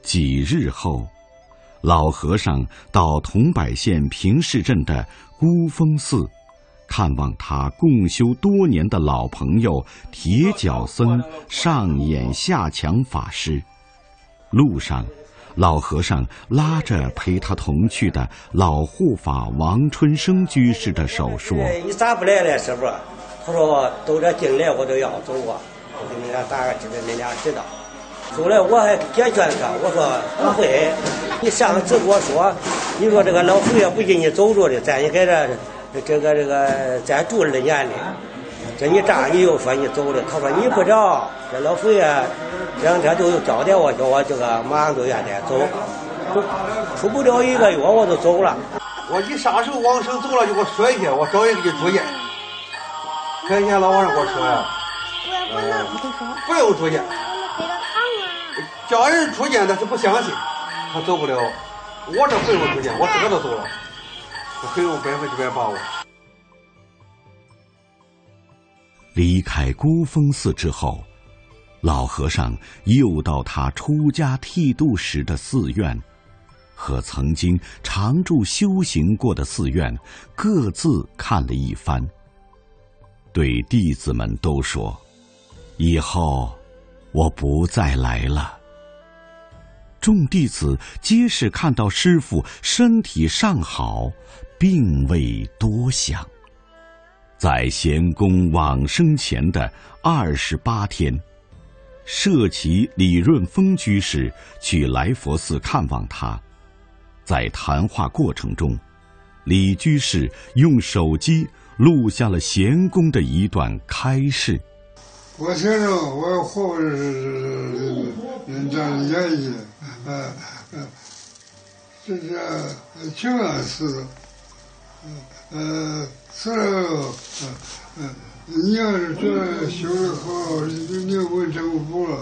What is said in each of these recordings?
几日后，老和尚到桐柏县平市镇的孤峰寺，看望他共修多年的老朋友铁脚僧上眼下强法师。路上，老和尚拉着陪他同去的老护法王春生居士的手说：“ 你咋不来了，师傅？”他说：“都这进来我都要走啊，我给你俩打个知道，你俩知道。”后来我还解劝他，我说不会，你上次跟我说，你说这个老佛爷不进你走着的，在你在这个再住2年的，这你这样你又说你走了，他说你不知道，这老佛爷2天都有交代我，叫我这个马上就愿再走，出不了1个月我就走了。 我你啥时候往生走了就给我说一下，我找人给你住院。前天老和尚给我说呀，不用住院。叫人出见，但是不相信，他走不了。我这不用出见，我自个都走了，我很有100%把握。 离开孤峰寺之后，老和尚又到他出家剃度时的寺院，和曾经常住修行过的寺院各自看了一番，对弟子们都说：“以后我不再来了。”众弟子皆是看到师父身体尚好，并未多想。在贤公往生前的28天，舍其李润峰居士去来佛寺看望他。在谈话过程中，李居士用手机录下了贤公的一段开示。 我承认我活着是这样演绎，这是情感事，死了，你要是觉得修得好，你问政府了，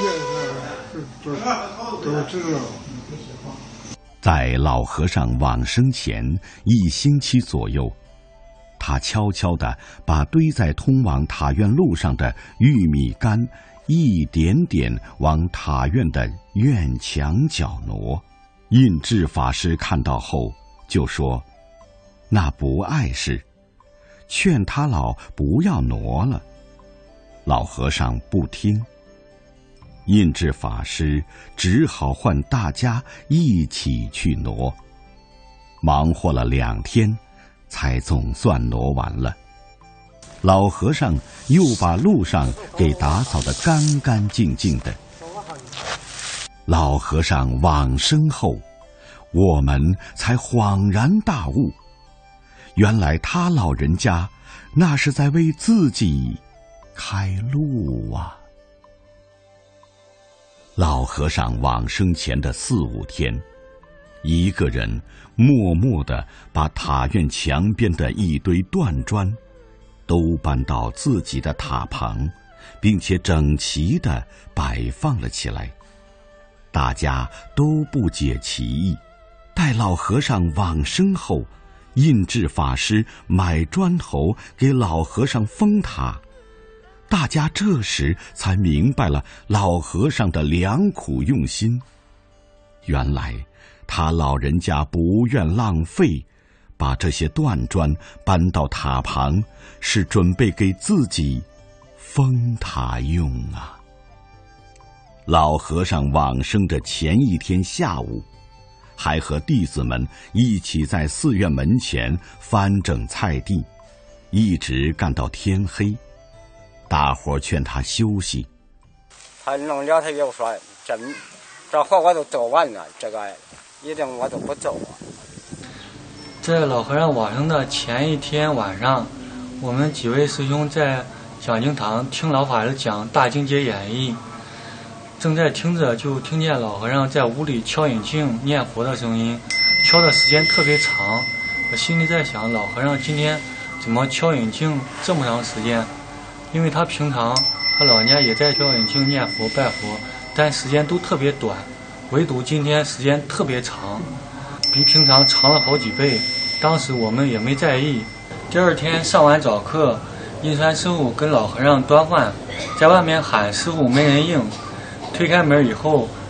都知道。 在老和尚往生前1星期左右，他悄悄地把堆在通往塔院路上的玉米杆一点点往塔院的院墙角挪。印智法师看到后就说：“那不碍事，劝他老不要挪了。”老和尚不听，印智法师只好唤大家一起去挪。忙活了2天，才总算挪完了。老和尚又把路上给打扫得干干净净的。老和尚往生后，我们才恍然大悟，原来他老人家那是在为自己开路啊。老和尚往生前的4、5天，一个人默默地把塔院墙边的一堆断砖都搬到自己的塔旁，并且整齐地摆放了起来。大家都不解其意。待老和尚往生后，印智法师买砖头给老和尚封塔，大家这时才明白了老和尚的良苦用心。原来他老人家不愿浪费，把这些断砖搬到塔旁，是准备给自己封塔用啊。老和尚往生的前1天下午，还和弟子们一起在寺院门前翻整菜地，一直干到天黑。大伙劝他休息， 他弄了，他又说这活我都做完了，这个一定我都不走啊。 在老和尚往生的前1天晚上，我们几位师兄在讲经堂听老法师讲《大经解演义》，正在听着，就听见老和尚在屋里敲引磬念佛的声音，敲的时间特别长。我心里在想，老和尚今天怎么敲引磬这么长时间？因为他平常他老人家也在敲引磬念佛拜佛，但时间都特别短，唯独今天时间特别长，比平常长了好几倍。当时我们也没在意。第2天上完早课，印山师傅跟老和尚端饭，在外面喊师傅没人应。推开门以后，